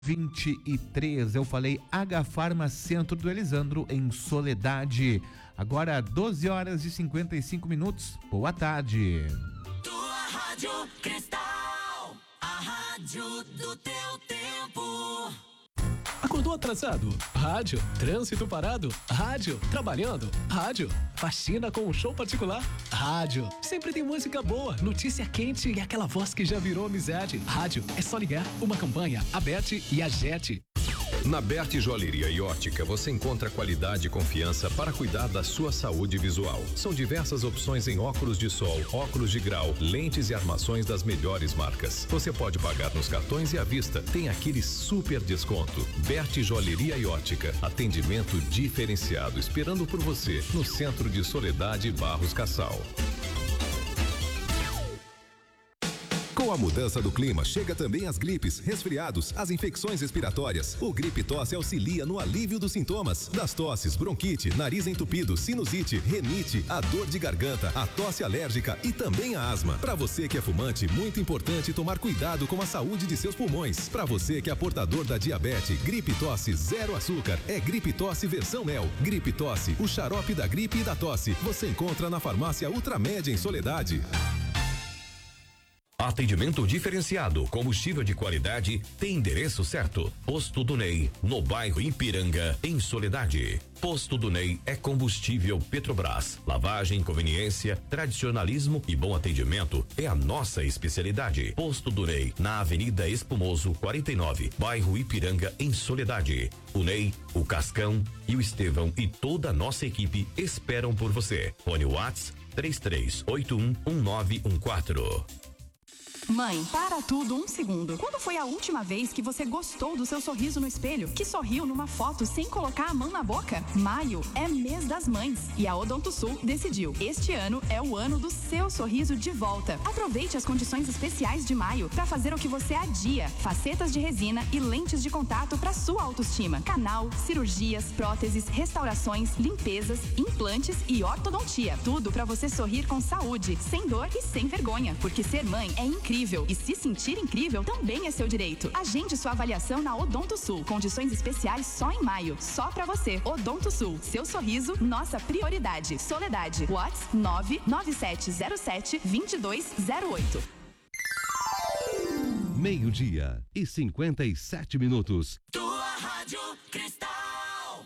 23, eu falei H Farma Centro do Elisandro, em Soledade. Agora 12 horas e 55 minutos. Boa tarde. Tua Rádio Cristal, a rádio do teu tempo. Acordou atrasado? Rádio. Trânsito parado? Rádio. Trabalhando? Rádio. Faxina com um show particular? Rádio. Sempre tem música boa, notícia quente e aquela voz que já virou amizade. Rádio. É só ligar. Uma campanha, a Bet e a Jet. Na Berti Joalheria e Ótica você encontra qualidade e confiança para cuidar da sua saúde visual. São diversas opções em óculos de sol, óculos de grau, lentes e armações das melhores marcas. Você pode pagar nos cartões e à vista. Tem aquele super desconto. Berti Joalheria e Ótica. Atendimento diferenciado esperando por você no centro de Soledade, Barros Cassal. Com a mudança do clima, chega também as gripes, resfriados, as infecções respiratórias. O Gripe Tosse auxilia no alívio dos sintomas das tosses, bronquite, nariz entupido, sinusite, renite, a dor de garganta, a tosse alérgica e também a asma. Para você que é fumante, muito importante tomar cuidado com a saúde de seus pulmões. Para você que é portador da diabetes, Gripe Tosse zero açúcar é Gripe Tosse versão mel. Gripe Tosse, o xarope da gripe e da tosse. Você encontra na farmácia Ultramédia em Soledade. Atendimento diferenciado, combustível de qualidade, tem endereço certo. Posto do Ney, no bairro Ipiranga, em Soledade. Posto do Ney é combustível Petrobras. Lavagem, conveniência, tradicionalismo e bom atendimento é a nossa especialidade. Posto do Ney, na Avenida Espumoso 49, bairro Ipiranga, em Soledade. O Ney, o Cascão e o Estevão e toda a nossa equipe esperam por você. Fone Whats 33811914. Mãe, para tudo um segundo. Quando foi a última vez que você gostou do seu sorriso no espelho? Que sorriu numa foto sem colocar a mão na boca? Maio é mês das mães e a Odontosul decidiu. Este ano é o ano do seu sorriso de volta. Aproveite as condições especiais de maio para fazer o que você adia. Facetas de resina e lentes de contato para sua autoestima. Canal, cirurgias, próteses, restaurações, limpezas, implantes e ortodontia. Tudo para você sorrir com saúde, sem dor e sem vergonha. Porque ser mãe é incrível. E se sentir incrível também é seu direito. Agende sua avaliação na Odontosul. Condições especiais só em maio. Só pra você. Odontosul. Seu sorriso, nossa prioridade. Soledade. Whats 99707-2208. 12:57. Tua Rádio Cristal.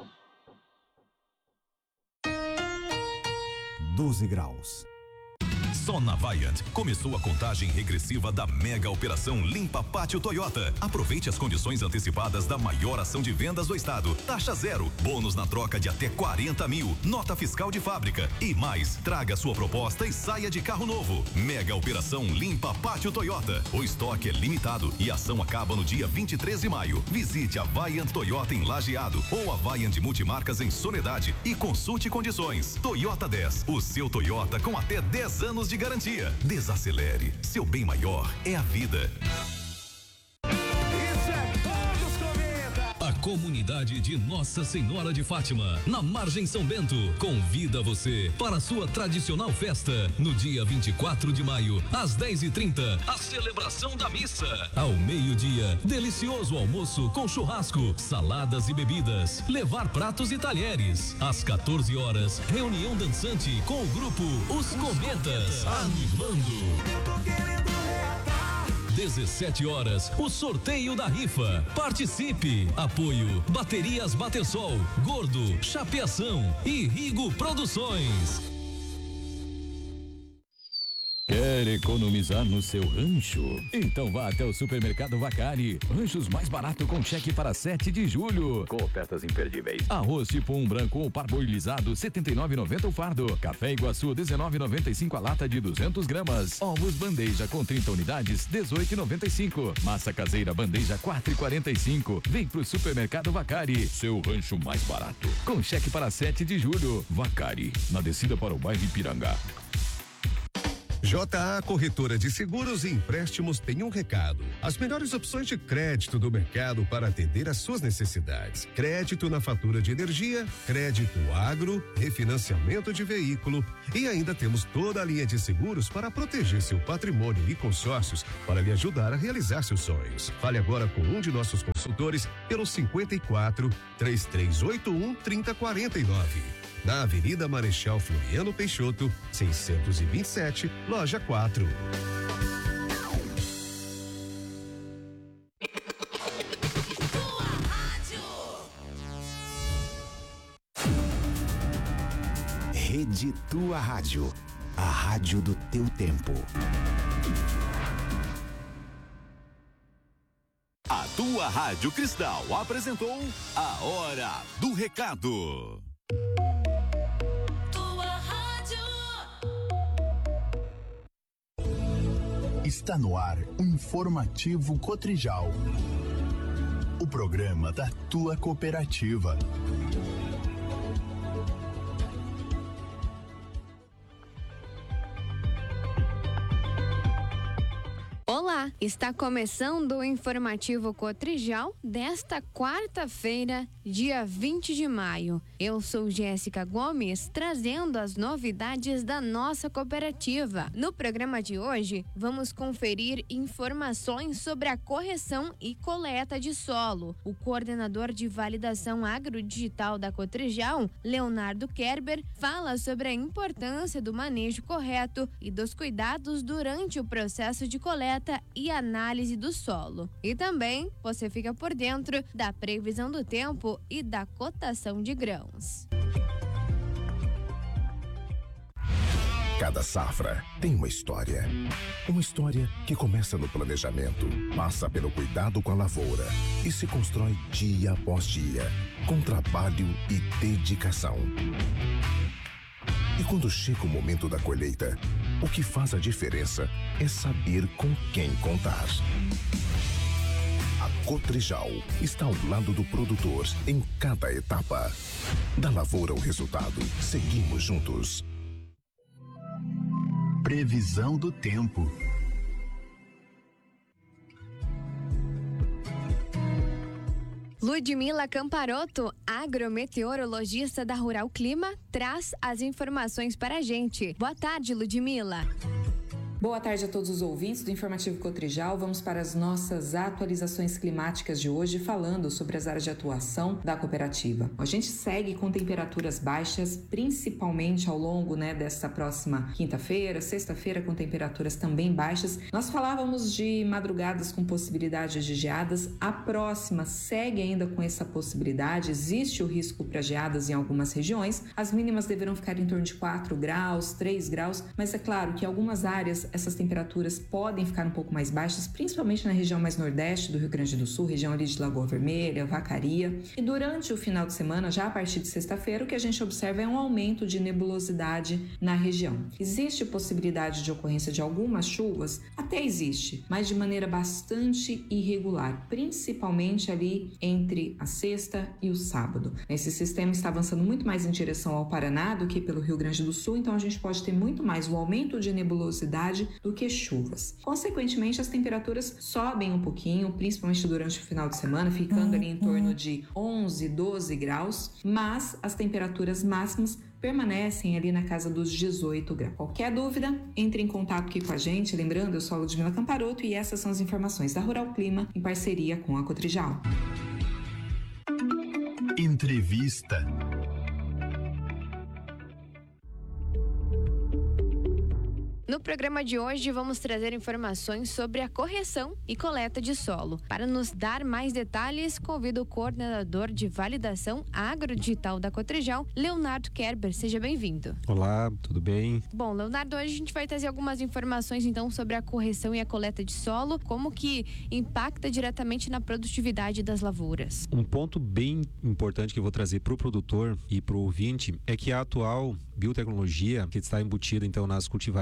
12 graus. Só na Vaiant começou a contagem regressiva da mega operação Limpa Pátio Toyota. Aproveite as condições antecipadas da maior ação de vendas do estado. Taxa zero, bônus na troca de até 40 mil, nota fiscal de fábrica e mais. Traga sua proposta e saia de carro novo. Mega operação Limpa Pátio Toyota. O estoque é limitado e a ação acaba no dia 23 de maio. Visite a Vaiant Toyota em Lajeado ou a Vaiant Multimarcas em Soledade e consulte condições. Toyota 10, o seu Toyota com até 10 anos de garantia. Desacelere. Seu bem maior é a vida. A comunidade de Nossa Senhora de Fátima, na Margem São Bento, convida você para a sua tradicional festa no dia 24 de maio, às 10h30, a celebração da missa. Ao meio-dia, delicioso almoço com churrasco, saladas e bebidas, levar pratos e talheres. Às 14 horas, reunião dançante com o grupo Os Cometas, animando. 17 horas, o sorteio da rifa. Participe. Apoio Baterias Batersol, Gordo, Chapeação e Rigo Produções. Quer economizar no seu rancho? Então vá até o Supermercado Vacari. Ranchos mais barato com cheque para 7 de julho. Com ofertas imperdíveis. Arroz tipo 1 branco ou parboilizado, R$ 79,90 o fardo. Café Iguaçu, R$ 19,95 a lata de 200 gramas. Ovos bandeja com 30 unidades, R$ 18,95. Massa caseira bandeja, R$ 4,45. Vem pro Supermercado Vacari. Seu rancho mais barato. Com cheque para 7 de julho. Vacari, na descida para o bairro Ipiranga. JA Corretora de Seguros e Empréstimos tem um recado. As melhores opções de crédito do mercado para atender às suas necessidades. Crédito na fatura de energia, crédito agro, refinanciamento de veículo e ainda temos toda a linha de seguros para proteger seu patrimônio e consórcios para lhe ajudar a realizar seus sonhos. Fale agora com um de nossos consultores pelo 54 3381 3049. Na Avenida Marechal Floriano Peixoto, 627, Loja 4. Rede Tua Rádio, a rádio do teu tempo. A Tua Rádio Cristal apresentou a Hora do Recado. Está no ar o Informativo Cotrijal, o programa da tua cooperativa. Olá, está começando o Informativo Cotrijal desta quarta-feira, dia 20 de maio. Eu sou Jéssica Gomes, trazendo as novidades da nossa cooperativa. No programa de hoje, vamos conferir informações sobre a correção e coleta de solo. O coordenador de validação agrodigital da Cotrijal, Leonardo Kerber, fala sobre a importância do manejo correto e dos cuidados durante o processo de coleta e análise do solo. E também você fica por dentro da previsão do tempo e da cotação de grãos. Cada safra tem uma história. Uma história que começa no planejamento, passa pelo cuidado com a lavoura e se constrói dia após dia, com trabalho e dedicação. E quando chega o momento da colheita, o que faz a diferença é saber com quem contar. A Cotrijal está ao lado do produtor em cada etapa. Da lavoura ao resultado, seguimos juntos. Previsão do tempo. Ludmila Camparotto, agrometeorologista da Rural Clima, traz as informações para a gente. Boa tarde, Ludmila. Boa tarde a todos os ouvintes do Informativo Cotrijal. Vamos para as nossas atualizações climáticas de hoje, falando sobre as áreas de atuação da cooperativa. A gente segue com temperaturas baixas, principalmente ao longo dessa próxima quinta-feira, sexta-feira, com temperaturas também baixas. Nós falávamos de madrugadas com possibilidade de geadas. A próxima segue ainda com essa possibilidade. Existe o risco para geadas em algumas regiões. As mínimas deverão ficar em torno de 4 graus, 3 graus, mas é claro que em algumas áreas essas temperaturas podem ficar um pouco mais baixas, principalmente na região mais nordeste do Rio Grande do Sul, região ali de Lagoa Vermelha, Vacaria. E durante o final de semana, já a partir de sexta-feira, o que a gente observa é um aumento de nebulosidade na região. Existe possibilidade de ocorrência de algumas chuvas? Até existe, mas de maneira bastante irregular, principalmente ali entre a sexta e o sábado. Esse sistema está avançando muito mais em direção ao Paraná do que pelo Rio Grande do Sul, então a gente pode ter muito mais o aumento de nebulosidade do que chuvas. Consequentemente, as temperaturas sobem um pouquinho, principalmente durante o final de semana, ficando ali em torno de 11, 12 graus, mas as temperaturas máximas permanecem ali na casa dos 18 graus. Qualquer dúvida, entre em contato aqui com a gente. Lembrando, eu sou a Ludmila Camparotto e essas são as informações da Rural Clima em parceria com a Cotrijal. Entrevista. No programa de hoje, vamos trazer informações sobre a correção e coleta de solo. Para nos dar mais detalhes, convido o coordenador de validação agrodigital da Cotrijal, Leonardo Kerber. Seja bem-vindo. Olá, tudo bem? Bom, Leonardo, hoje a gente vai trazer algumas informações, então, sobre a correção e a coleta de solo, como que impacta diretamente na produtividade das lavouras. Um ponto bem importante que eu vou trazer para o produtor e para o ouvinte é que a atual biotecnologia que está embutida, então, nas cultivares e solos,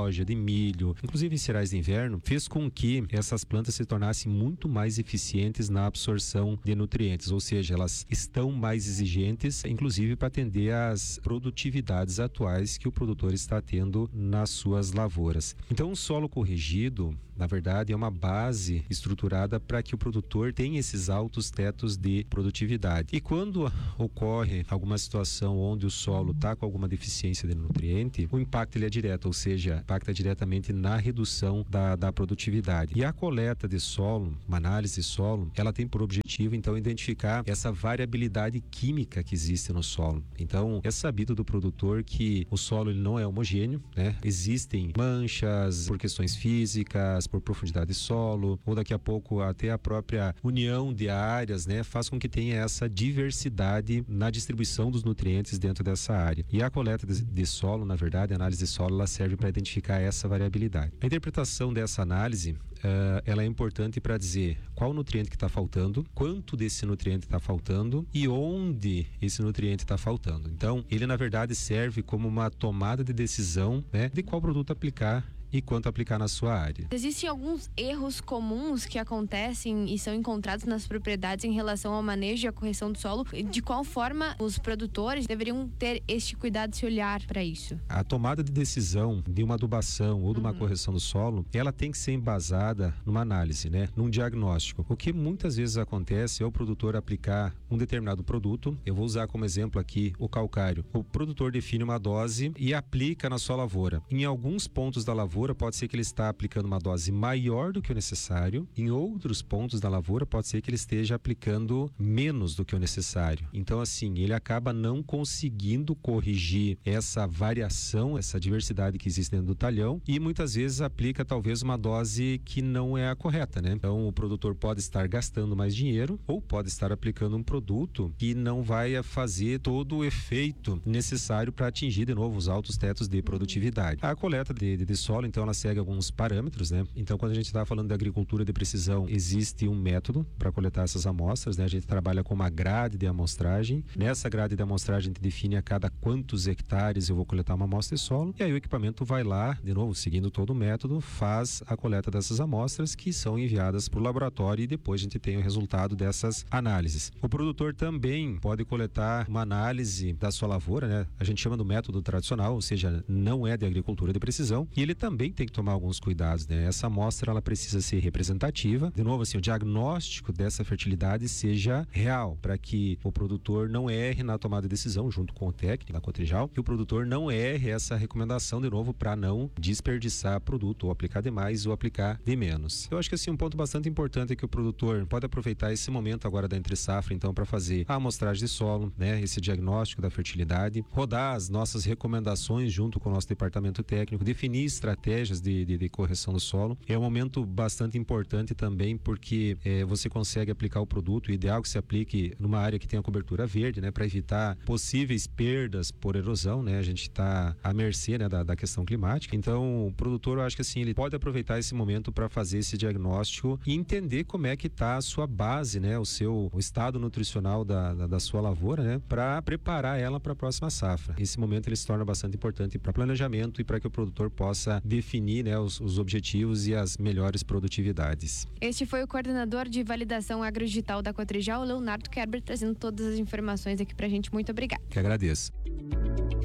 soja, de milho, inclusive em cereais de inverno, fez com que essas plantas se tornassem muito mais eficientes na absorção de nutrientes, ou seja, elas estão mais exigentes, inclusive para atender às produtividades atuais que o produtor está tendo nas suas lavouras. Então, um solo corrigido, na verdade, é uma base estruturada para que o produtor tenha esses altos tetos de produtividade. E quando ocorre alguma situação onde o solo está com alguma deficiência de nutriente, o impacto ele é direto, ou seja, impacta diretamente na redução da produtividade. E a coleta de solo, uma análise de solo, ela tem por objetivo, então, identificar essa variabilidade química que existe no solo. Então, é sabido do produtor que o solo ele não é homogêneo, né? Existem manchas por questões físicas, por profundidade de solo, ou daqui a pouco até a própria união de áreas, né, faz com que tenha essa diversidade na distribuição dos nutrientes dentro dessa área. E a coleta de solo, na verdade, a análise de solo, ela serve para identificar essa variabilidade. A interpretação dessa análise, ela é importante para dizer qual nutriente que está faltando, quanto desse nutriente está faltando e onde esse nutriente está faltando. Então, ele, na verdade, serve como uma tomada de decisão, né, de qual produto aplicar e quanto aplicar na sua área. Existem alguns erros comuns que acontecem e são encontrados nas propriedades em relação ao manejo e à correção do solo. De qual forma os produtores deveriam ter este cuidado, esse olhar para isso? A tomada de decisão de uma adubação ou de uma correção do solo, ela tem que ser embasada numa análise, né? Num diagnóstico. O que muitas vezes acontece é o produtor aplicar um determinado produto. Eu vou usar como exemplo aqui o calcário. O produtor define uma dose e aplica na sua lavoura. Em alguns pontos da lavoura, pode ser que ele está aplicando uma dose maior do que o necessário. Em outros pontos da lavoura, pode ser que ele esteja aplicando menos do que o necessário. Então, assim, ele acaba não conseguindo corrigir essa variação, essa diversidade que existe dentro do talhão e muitas vezes aplica talvez uma dose que não é a correta, né? Então, o produtor pode estar gastando mais dinheiro ou pode estar aplicando um produto que não vai fazer todo o efeito necessário para atingir de novo os altos tetos de produtividade. A coleta de solo, então, ela segue alguns parâmetros, né? Então, quando a gente está falando de agricultura de precisão, existe um método para coletar essas amostras, né? A gente trabalha com uma grade de amostragem. Nessa grade de amostragem, a gente define a cada quantos hectares eu vou coletar uma amostra de solo. E aí o equipamento vai lá, de novo, seguindo todo o método, faz a coleta dessas amostras que são enviadas para o laboratório e depois a gente tem o resultado dessas análises. O produtor também pode coletar uma análise da sua lavoura, né? A gente chama do método tradicional, ou seja, não é de agricultura de precisão. E ele também tem que tomar alguns cuidados, né? Essa amostra, ela precisa ser representativa. De novo, assim, o diagnóstico dessa fertilidade seja real, para que o produtor não erre na tomada de decisão junto com o técnico da Cotrijal, que o produtor não erre essa recomendação, de novo, para não desperdiçar produto, ou aplicar demais ou aplicar de menos. Eu acho que, assim, um ponto bastante importante é que o produtor pode aproveitar esse momento agora da entre-safra, então, para fazer a amostragem de solo, né? Esse diagnóstico da fertilidade, rodar as nossas recomendações junto com o nosso departamento técnico, definir estratégias de correção do solo. É um momento bastante importante também porque você consegue aplicar o produto, o ideal é que se aplique numa área que tenha cobertura verde, né, para evitar possíveis perdas por erosão, né? A gente está à mercê, né, da questão climática. Então, o produtor, eu acho que, assim, ele pode aproveitar esse momento para fazer esse diagnóstico e entender como é que está a sua base, né, o estado nutricional da sua lavoura, né, para preparar ela para a próxima safra. Esse momento ele se torna bastante importante para planejamento e para que o produtor possa definir, né, os objetivos e as melhores produtividades. Este foi o coordenador de validação agrodigital da Cotrijal, Leonardo Kerber, trazendo todas as informações aqui pra gente. Muito obrigada. Que agradeço.